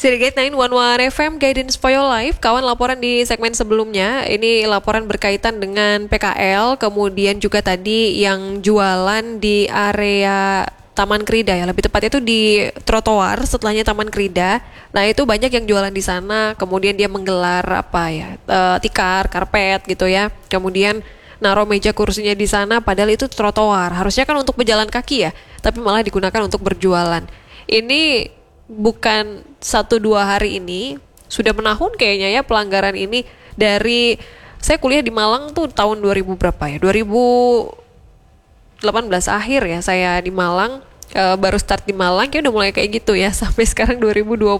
Sirgate 911 FM Guidance for Your Life. Kawan, laporan di segmen sebelumnya, ini laporan berkaitan dengan PKL, kemudian juga tadi yang jualan di area Taman Krida ya, lebih tepat itu di trotoar setelahnya Taman Krida. Nah itu banyak yang jualan di sana, kemudian dia menggelar tikar, karpet gitu ya. Kemudian naruh meja kursinya di sana, padahal itu trotoar. Harusnya kan untuk pejalan kaki ya, tapi malah digunakan untuk berjualan. Ini bukan 1-2 hari ini, sudah menahun kayaknya ya pelanggaran ini. Dari saya kuliah di Malang tuh tahun 2000 berapa ya, 2018 akhir ya saya di Malang, baru start di Malang kayak udah mulai kayak gitu ya. Sampai sekarang 2026,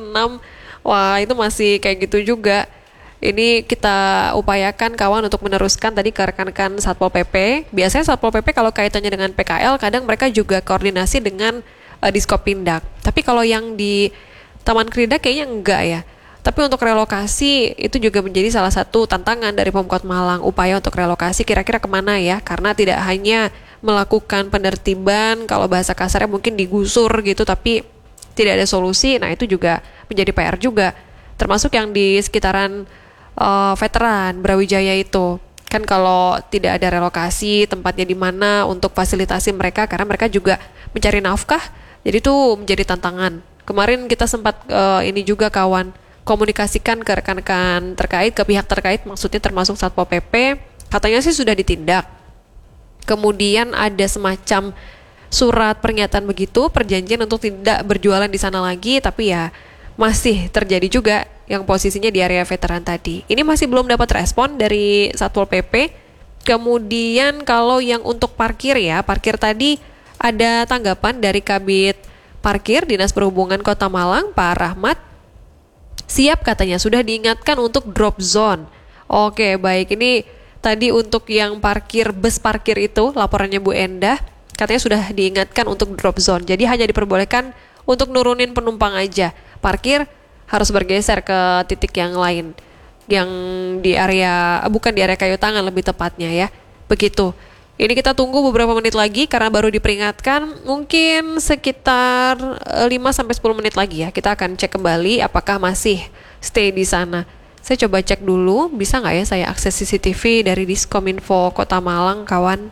wah itu masih kayak gitu juga. Ini kita upayakan kawan untuk meneruskan tadi ke rekan-rekan Satpol PP. Biasanya Satpol PP kalau kaitannya dengan PKL kadang mereka juga koordinasi dengan Diskopindak. Tapi kalau yang di Taman Krida kayaknya enggak ya. Tapi untuk relokasi itu juga menjadi salah satu tantangan dari Pemkot Malang. Upaya untuk relokasi kira-kira kemana ya? Karena tidak hanya melakukan penertiban, kalau bahasa kasarnya mungkin digusur gitu, tapi tidak ada solusi. Nah itu juga menjadi PR juga. Termasuk yang di sekitaran veteran Brawijaya itu. Kan kalau tidak ada relokasi, tempatnya di mana untuk fasilitasi mereka, karena mereka juga mencari nafkah. Jadi itu menjadi tantangan. Kemarin kita sempat ini juga kawan komunikasikan ke rekan-rekan terkait, ke pihak terkait, maksudnya termasuk Satpol PP. Katanya sih sudah ditindak. Kemudian ada semacam surat pernyataan begitu, perjanjian untuk tidak berjualan di sana lagi, tapi ya masih terjadi juga yang posisinya di area veteran tadi. Ini masih belum dapat respon dari Satpol PP. Kemudian kalau yang untuk parkir ya, parkir tadi ada tanggapan dari Kabid Parkir Dinas Perhubungan Kota Malang, Pak Rahmat. Siap katanya, sudah diingatkan untuk drop zone. Oke, baik. Ini tadi untuk yang parkir, bus parkir itu, laporannya Bu Endah, katanya sudah diingatkan untuk drop zone. Jadi hanya diperbolehkan untuk nurunin penumpang aja. Parkir harus bergeser ke titik yang lain. Yang di area, bukan di area Kayu Tangan lebih tepatnya ya. Begitu. Ini kita tunggu beberapa menit lagi karena baru diperingatkan, mungkin sekitar 5-10 menit lagi ya. Kita akan cek kembali apakah masih stay di sana. Saya coba cek dulu, bisa nggak ya saya akses CCTV dari Diskominfo Kota Malang, kawan?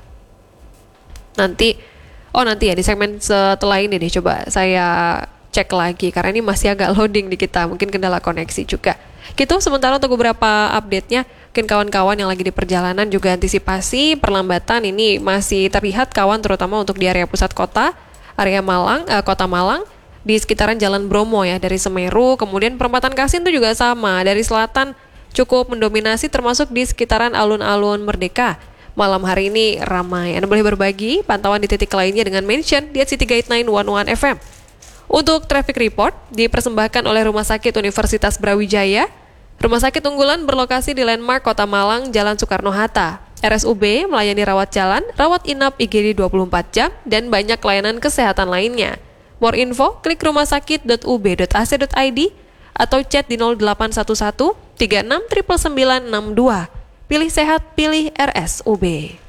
Nanti ya di segmen setelah ini deh coba saya cek lagi karena ini masih agak loading di kita, mungkin kendala koneksi juga. Gitu sementara untuk beberapa update-nya. Mungkin kawan-kawan yang lagi di perjalanan juga antisipasi perlambatan ini masih terlihat kawan, terutama untuk di area pusat kota, area Malang, Kota Malang, di sekitaran Jalan Bromo ya, dari Semeru, kemudian perempatan Kasin itu juga sama, dari selatan cukup mendominasi termasuk di sekitaran alun-alun Merdeka. Malam hari ini ramai. Anda boleh berbagi pantauan di titik lainnya dengan mention di @Citygate 911 FM. Untuk traffic report dipersembahkan oleh Rumah Sakit Universitas Brawijaya. Rumah sakit unggulan berlokasi di Landmark Kota Malang, Jalan Soekarno-Hatta. RSUB melayani rawat jalan, rawat inap IGD 24 jam, dan banyak layanan kesehatan lainnya. More info, klik rumahsakit.ub.ac.id atau chat di 0811 36 99962. Pilih sehat, pilih RSUB.